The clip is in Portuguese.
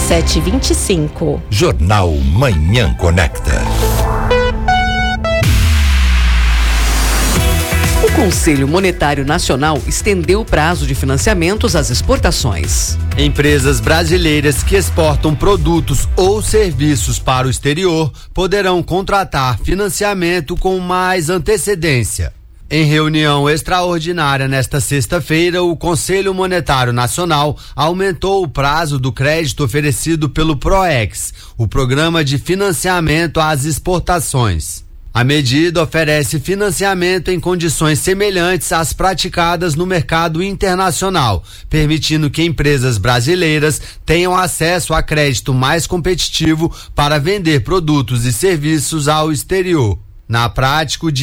7h25. Jornal Manhã Conecta. O Conselho Monetário Nacional estendeu o prazo de financiamentos às exportações. Empresas brasileiras que exportam produtos ou serviços para o exterior poderão contratar financiamento com mais antecedência. Em reunião extraordinária nesta sexta-feira, o Conselho Monetário Nacional aumentou o prazo do crédito oferecido pelo PROEX, o Programa de Financiamento às Exportações. A medida oferece financiamento em condições semelhantes às praticadas no mercado internacional, permitindo que empresas brasileiras tenham acesso a crédito mais competitivo para vender produtos e serviços ao exterior. Na prática, o